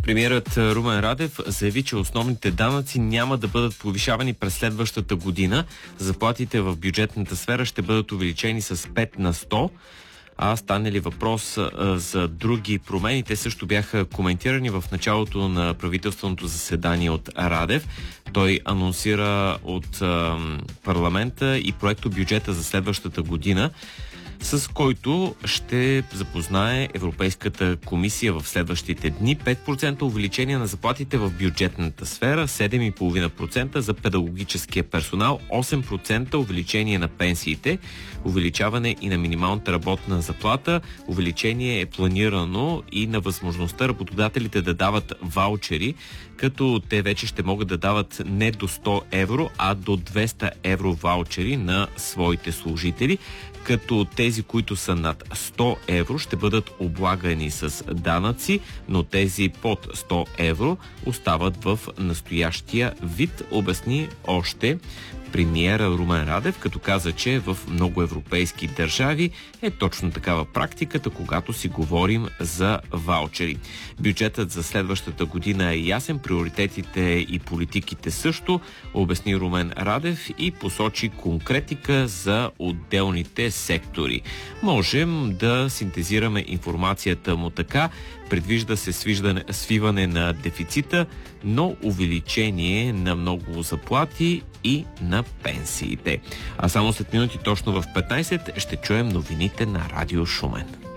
Премиерът Румен Радев заяви, че основните данъци няма да бъдат повишавани през следващата година. Заплатите в бюджетната сфера ще бъдат увеличени с 5 на 100. А стане ли въпрос за други промени? Те също бяха коментирани в началото на правителственото заседание от Радев. Той анонсира от парламента и проекто бюджета за следващата година, с който ще запознае Европейската комисия в следващите дни. 5% увеличение на заплатите в бюджетната сфера, 7,5% за педагогическия персонал, 8% увеличение на пенсиите, увеличаване и на минималната работна заплата. Увеличение е планирано и на възможността работодателите да дават ваучери, като те вече ще могат да дават не до 100 евро, а до 200 евро ваучери на своите служители, като тези, които са над 100 евро, ще бъдат облагани с данъци, но тези под 100 евро остават в настоящия вид, обясни още премиера Румен Радев, като каза, че в много европейски държави е точно такава практиката, когато си говорим за ваучери. Бюджетът за следващата година е ясен, приоритетите и политиките също, обясни Румен Радев и посочи конкретика за отделните сектори. Можем да синтезираме информацията му така: предвижда се свиване на дефицита, но увеличение на много заплати и на пенсиите. А само след минути, точно в 15, ще чуем новините на Радио Шумен.